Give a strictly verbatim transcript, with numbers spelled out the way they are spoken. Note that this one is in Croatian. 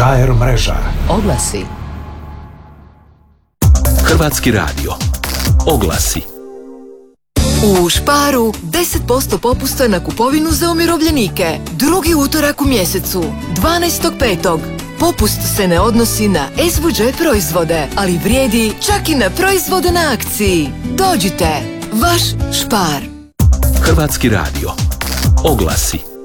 H R mreža. Oglasi. Hrvatski radio. Oglasi. U Sparu deset posto popusta na kupovinu za umirovljenike. Drugi utorak u mjesecu, dvanaestog petog Popust se ne odnosi na S V Đ proizvode, ali vrijedi čak i na proizvode na akciji. Dođite, vaš Spar. Hrvatski radio. Oglasi.